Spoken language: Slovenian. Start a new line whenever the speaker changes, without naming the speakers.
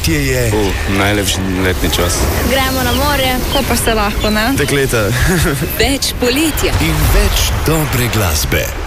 Poletje je
najlepši letni čas.
Gremo na morje, ko pa se lahko, ne?
Dekleta.
Več poletja
In več dobre glasbe.